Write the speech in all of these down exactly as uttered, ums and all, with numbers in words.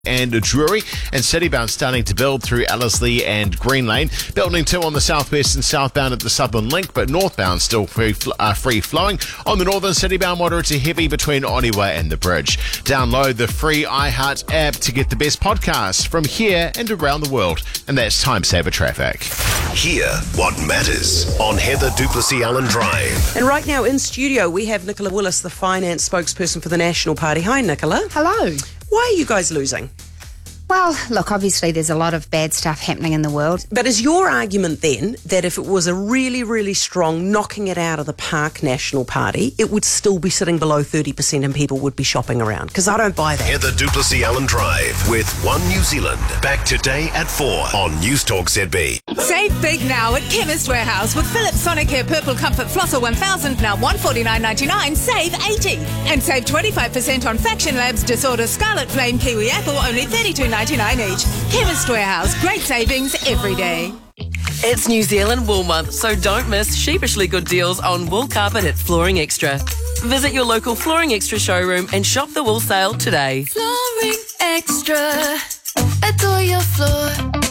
and Drury, and Citybound starting to build through Ellerslie and Green Lane. Building two on the southwest and southbound at the Southern Link, but northbound still free, uh, free flowing. On the northern Citybound, moderate to heavy between Oniwa and the bridge. Download the free iHeart app to get the best podcasts from here and around the world. And that's Time Saver Traffic. Hear what matters on Heather Duplessis Allen Drive. And right now in studio, we have Nicola Willis, the finance spokesperson for the National Party. Hi, Nicola. Hello. Why are you guys losing? Well, look, obviously there's a lot of bad stuff happening in the world. But is your argument then that if it was a really, really strong knocking it out of the park National Party, it would still be sitting below thirty percent and people would be shopping around? Because I don't buy that. Heather Duplessis Allen Drive with One New Zealand. Back today at four on News Talk Z B. Save big now at Chemist Warehouse with Philips Sonicare Purple Comfort Flosser one thousand, now one hundred forty-nine dollars ninety-nine, save eighty dollars. And save twenty-five percent on Faction Labs Disorder Scarlet Flame Kiwi Apple, only thirty-two dollars ninety-nine each. Chemist Warehouse, great savings every day. It's New Zealand Wool Month, so don't miss sheepishly good deals on wool carpet at Flooring Extra. Visit your local Flooring Extra showroom and shop the wool sale today. Flooring Extra, adore your floor.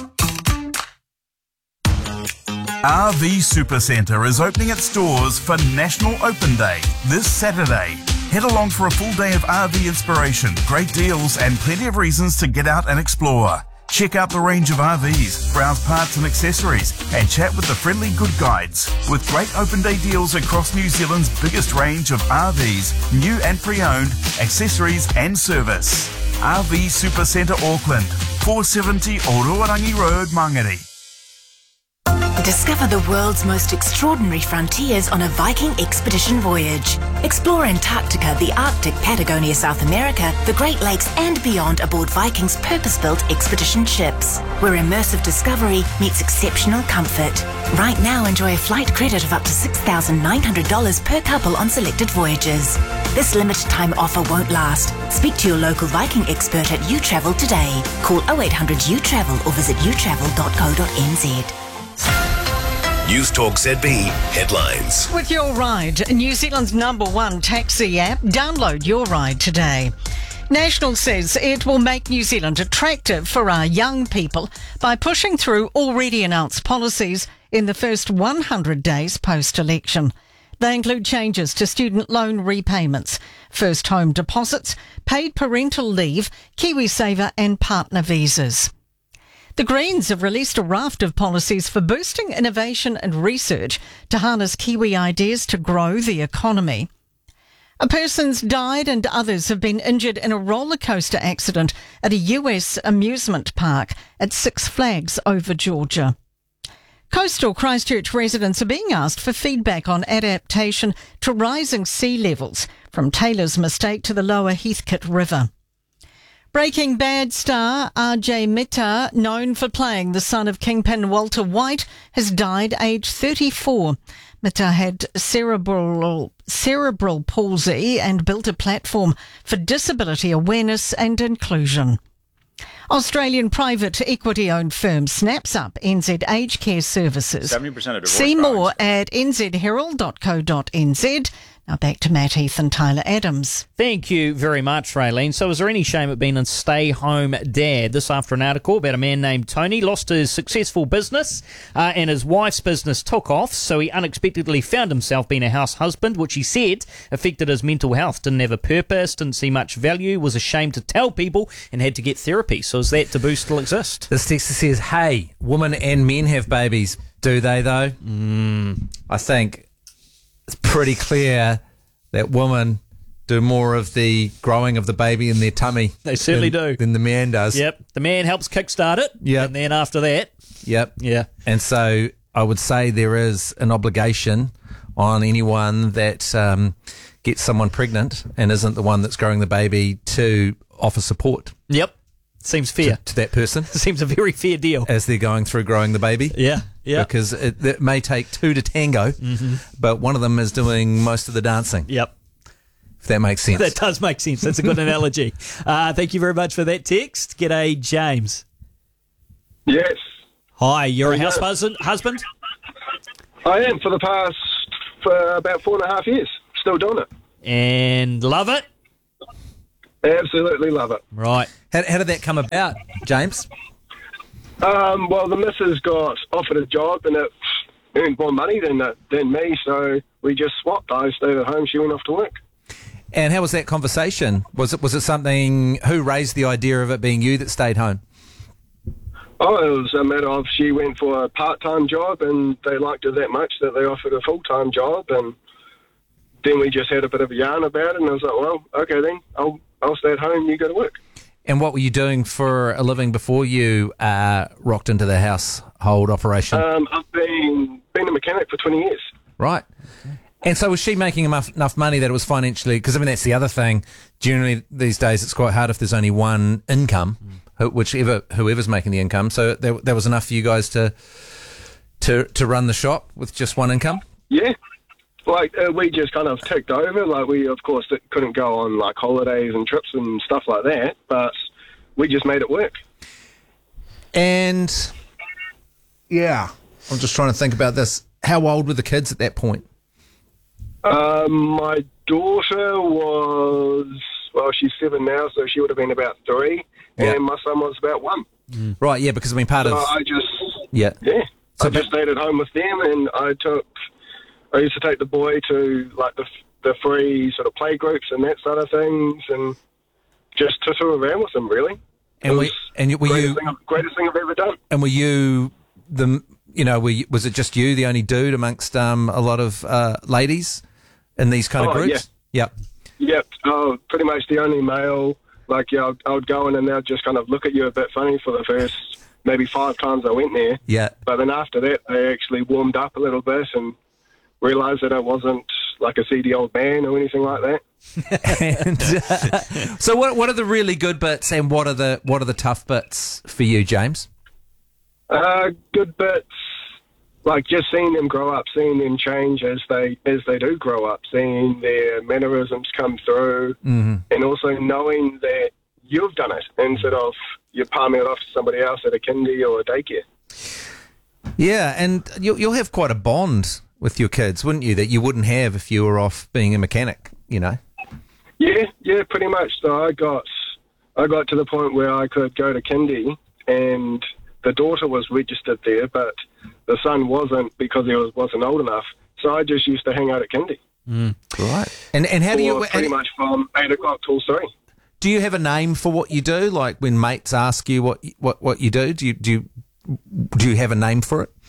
R V Supercentre is opening its doors for National Open Day this Saturday. Head along for a full day of R V inspiration, great deals and plenty of reasons to get out and explore. Check out the range of R Vs, browse parts and accessories and chat with the friendly good guides. With great open day deals across New Zealand's biggest range of R Vs, new and pre-owned, accessories and service. R V Supercentre Auckland, four seventy Oroarangi Road, Mangere. Discover the world's most extraordinary frontiers on a Viking expedition voyage. Explore Antarctica, the Arctic, Patagonia, South America, the Great Lakes and beyond aboard Viking's purpose-built expedition ships, where immersive discovery meets exceptional comfort. Right now, enjoy a flight credit of up to six thousand nine hundred dollars per couple on selected voyages. This limited time offer won't last. Speak to your local Viking expert at uTravel today. Call oh eight hundred U travel or visit u travel dot co dot n z. News Talk Z B headlines. With Your Ride, New Zealand's number one taxi app, download Your Ride today. National says it will make New Zealand attractive for our young people by pushing through already announced policies in the first one hundred days post-election. They include changes to student loan repayments, first home deposits, paid parental leave, KiwiSaver and partner visas. The Greens have released a raft of policies for boosting innovation and research to harness Kiwi ideas to grow the economy. A person's died and others have been injured in a roller coaster accident at a U S amusement park at Six Flags over Georgia. Coastal Christchurch residents are being asked for feedback on adaptation to rising sea levels from Taylor's Mistake to the lower Heathcote River. Breaking Bad star R J Mita, known for playing the son of Kingpin Walter White, has died aged thirty-four. Mita had cerebral, cerebral palsy and built a platform for disability awareness and inclusion. Australian private equity-owned firm snaps up N Z Aged Care Services. seventy percent of divorce See more filings. at n z herald dot co dot n z. Now back to Matt Heath and Tyler Adams. Thank you very much, Raylene. So is there any shame at being a stay-home dad? This after an article about a man named Tony lost his successful business uh, and his wife's business took off, so he unexpectedly found himself being a house husband, which he said affected his mental health. Didn't have a purpose, didn't see much value, was ashamed to tell people and had to get therapy. So is that taboo still exist? This texter says, hey, women and men have babies. Do they, though? Mm. I think it's pretty clear that women do more of the growing of the baby in their tummy. They certainly than, do. Than the man does. Yep. The man helps kickstart it. Yep. And then after that. Yep. Yeah. And so I would say there is an obligation on anyone that um, gets someone pregnant and isn't the one that's growing the baby to offer support. Yep. Seems fair. To, to that person. Seems a very fair deal. As they're going through growing the baby. Yeah, yeah. Because it, it may take two to tango, mm-hmm. but one of them is doing most of the dancing. Yep. If that makes sense. That does make sense. That's a good analogy. Uh, thank you very much for that text. G'day, James. Yes. Hi, you're a Hello. house husband? husband? I am for the past for about four and a half years. Still doing it. And love it? Absolutely love it. Right. How, how did that come about, James? Um, well, the missus got offered a job and it earned more money than uh, than me, so we just swapped. I stayed at home, she went off to work. And how was that conversation? Was it was it something, who raised the idea of it being you that stayed home? Oh, it was a matter of she went for a part-time job and they liked her that much that they offered a full-time job, and then we just had a bit of a yarn about it, and I was like, well, okay then, I'll, I'll stay at home, you go to work. And what were you doing for a living before you uh, rocked into the household operation? Um, I've been, been a mechanic for twenty years. Right. And so was she making enough, enough money that it was financially... Because, I mean, that's the other thing. Generally, these days, it's quite hard if there's only one income, mm. whichever whoever's making the income. So there, there was enough for you guys to, to to run the shop with just one income? Yeah. Like, uh, we just kind of ticked over. Like, we, of course, couldn't go on, like, holidays and trips and stuff like that, but we just made it work. And, yeah, I'm just trying to think about this. How old were the kids at that point? Um, my daughter was, well, she's seven now, so she would have been about three, yeah. and my son was about one. Mm. Right, yeah, because, I mean, part so of... I just, yeah. Yeah, so I just stayed at home with them, and I took... I used to take the boy to, like, the the free sort of play groups and that sort of things, and just to tour around with him, really. And, we, and were greatest you... Thing, greatest thing I've ever done. And were you, the you know, were you, was it just you, the only dude amongst um, a lot of uh, ladies in these kind of Oh, groups? yeah. Yep. Yep, oh, pretty much the only male. Like, yeah, I would go in and they'd just kind of look at you a bit funny for the first maybe five times I went there. Yeah. But then after that, they actually warmed up a little bit and realised that I wasn't like a seedy old man or anything like that. and, uh, so what what are the really good bits and what are the what are the tough bits for you, James? Uh, good bits, like just seeing them grow up, seeing them change as they as they do grow up, seeing their mannerisms come through, mm-hmm. and also knowing that you've done it instead of you're palming it off to somebody else at a kindy or a daycare. Yeah, and you'll, you'll have quite a bond with your kids, wouldn't you, that you wouldn't have if you were off being a mechanic, you know? Yeah, yeah, pretty much. So I got I got to the point where I could go to kindy, and the daughter was registered there, but the son wasn't because he was, wasn't old enough. So I just used to hang out at kindy. Mm. Right. And and how do you... Pretty and, much from eight o'clock till three. Do you have a name for what you do? Like when mates ask you what what, what you do, do you, do you do you have a name for it?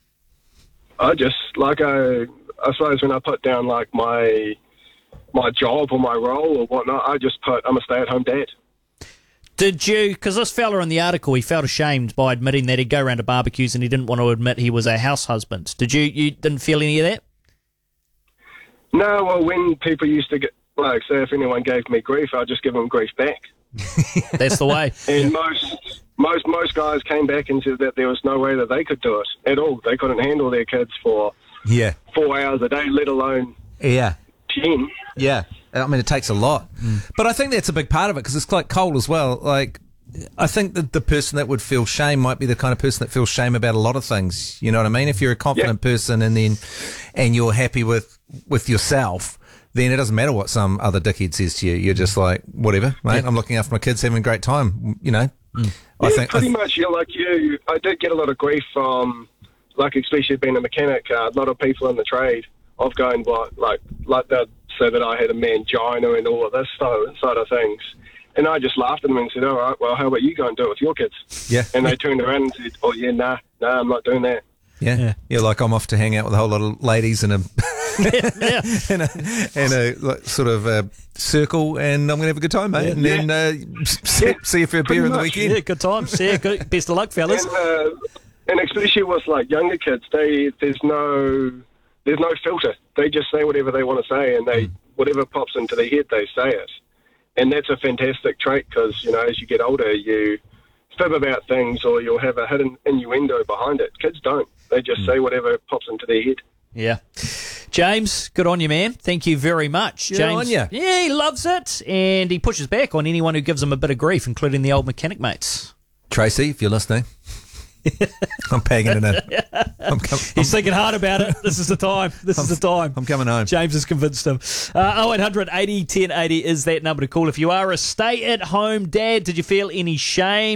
I just, like, I, I suppose when I put down, like, my my job or my role or whatnot, I just put, I'm a stay-at-home dad. Did you, because this fella in the article, he felt ashamed by admitting that he'd go around to barbecues and he didn't want to admit he was a house husband. Did you, you didn't feel any of that? No, well, when people used to get, like, say if anyone gave me grief, I'd just give them grief back. That's the way. And most most most guys came back and said that there was no way that they could do it at all. They couldn't handle their kids for yeah four hours a day, let alone yeah ten. Yeah, I mean, it takes a lot. Mm. But I think that's a big part of it because it's like Cole as well. Like, I think that the person that would feel shame might be the kind of person that feels shame about a lot of things. You know what I mean? If you're a confident yeah. person and then and you're happy with with yourself, then it doesn't matter what some other dickhead says to you. You're just like, whatever, mate. Yeah. I'm looking after my kids, having a great time. You know. Mm. Yeah, I think pretty I th- much. Yeah, like you, I did get a lot of grief from, like, especially being a mechanic. Uh, a lot of people in the trade of going, well, like, like that, so that I had a mangina and all of this sort of things. And I just laughed at them and said, all right, well, how about you go and do it with your kids? Yeah. And they turned around and said, oh, yeah, nah, nah, I'm not doing that. Yeah. yeah, yeah, like I'm off to hang out with a whole lot of ladies in a yeah. in a, in a like, sort of uh, circle, and I'm going to have a good time, mate. Yeah. And then uh, see, yeah. see you for a beer on the weekend. Yeah, good times. Yeah, good. Best of luck, fellas. And, uh, and especially with like younger kids, they there's no there's no filter. They just say whatever they want to say, and they whatever pops into their head, they say it. And that's a fantastic trait because, you know, as you get older, you fib about things or you'll have a hidden innuendo behind it. Kids don't. They just mm. say whatever pops into their head. Yeah. James, good on you, man. Thank you very much. Good James, on you. Yeah, he loves it, and he pushes back on anyone who gives him a bit of grief, including the old mechanic mates. Tracy, if you're listening. I'm pegging it in. I'm com- He's thinking hard about it. This is the time. This I'm, is the time. I'm coming home. James has convinced him. Uh, oh eight hundred eighty ten eighty is that number to call if you are a stay-at-home dad. Did you feel any shame?